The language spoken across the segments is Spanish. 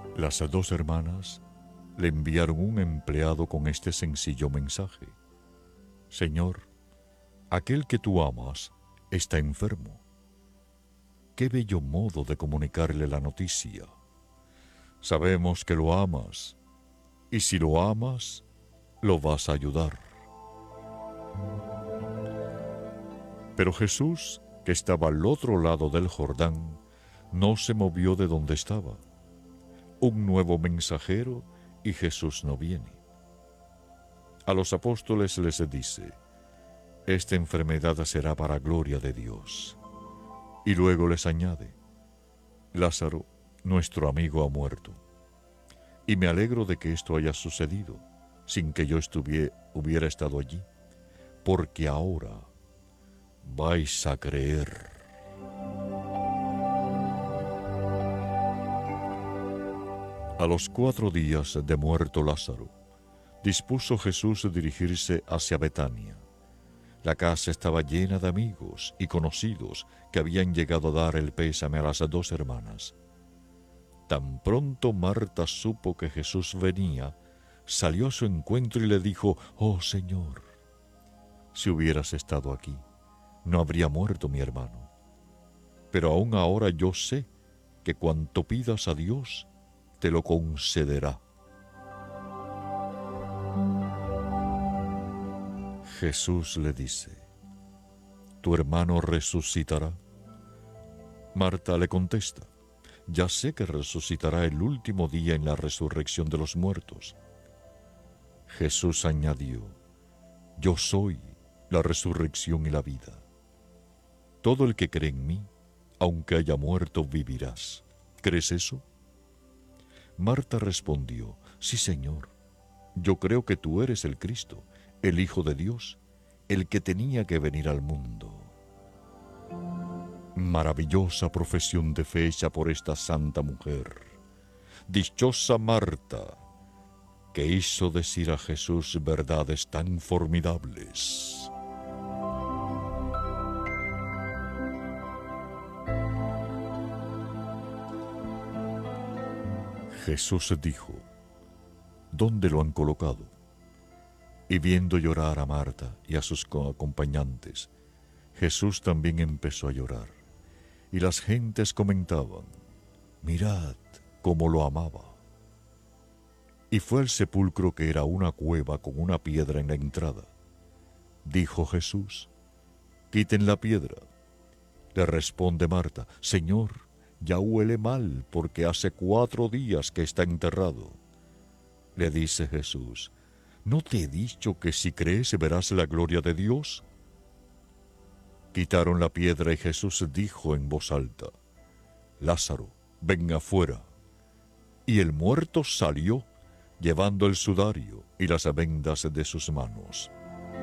Las dos hermanas le enviaron un empleado con este sencillo mensaje: Señor, aquel que tú amas está enfermo. Qué bello modo de comunicarle la noticia. Sabemos que lo amas, y si lo amas, lo vas a ayudar. Pero Jesús, que estaba al otro lado del Jordán, no se movió de donde estaba. Un nuevo mensajero y Jesús no viene. A los apóstoles les dice: esta enfermedad será para gloria de Dios. Y luego les añade: Lázaro, nuestro amigo, ha muerto. Y me alegro de que esto haya sucedido sin que yo hubiera estado allí, porque ahora vais a creer. A los 4 días de muerto Lázaro, dispuso Jesús dirigirse hacia Betania. La casa estaba llena de amigos y conocidos que habían llegado a dar el pésame a las dos hermanas. Tan pronto Marta supo que Jesús venía, salió a su encuentro y le dijo: «Oh Señor, si hubieras estado aquí, no habría muerto mi hermano. Pero aún ahora yo sé que cuanto pidas a Dios, te lo concederá». Jesús le dice: «¿Tu hermano resucitará?» Marta le contesta: «Ya sé que resucitará el último día en la resurrección de los muertos». Jesús añadió: «Yo soy la resurrección y la vida. Todo el que cree en mí, aunque haya muerto, vivirás. ¿Crees eso?» Marta respondió: «Sí, Señor, yo creo que tú eres el Cristo, el Hijo de Dios, el que tenía que venir al mundo». Maravillosa profesión de fe hecha por esta santa mujer. Dichosa Marta, que hizo decir a Jesús verdades tan formidables. Jesús dijo: «¿Dónde lo han colocado?» Y viendo llorar a Marta y a sus acompañantes, Jesús también empezó a llorar. Y las gentes comentaban: «Mirad cómo lo amaba». Y fue al sepulcro, que era una cueva con una piedra en la entrada. Dijo Jesús: «Quiten la piedra». Le responde Marta: «Señor, ya huele mal, porque hace 4 días que está enterrado». Le dice Jesús: «¿No te he dicho que si crees verás la gloria de Dios?» Quitaron la piedra y Jesús dijo en voz alta: «Lázaro, ven afuera». Y el muerto salió, llevando el sudario y las vendas de sus manos.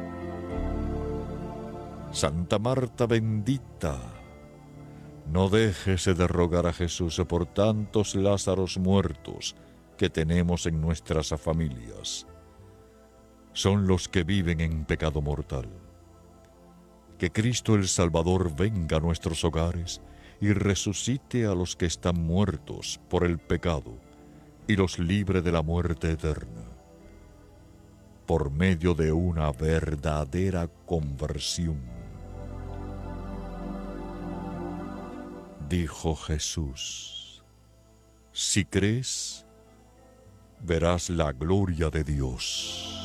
Santa Marta bendita, no dejes de rogar a Jesús por tantos Lázaros muertos que tenemos en nuestras familias. Son los que viven en pecado mortal. Que Cristo el Salvador venga a nuestros hogares y resucite a los que están muertos por el pecado y los libre de la muerte eterna, por medio de una verdadera conversión. Dijo Jesús: «Si crees, verás la gloria de Dios».